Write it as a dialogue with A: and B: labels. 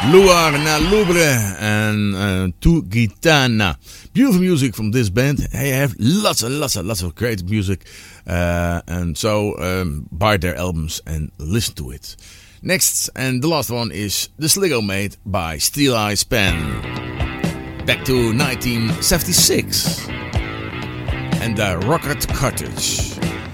A: Luar na Lubre and Tu Gitana. Beautiful music from this band. They have lots of great music. And so buy their albums and listen to it. Next and the last one is The Sligo Mate by Steel Eye Span. Back to 1976. And the Rocket Cottage.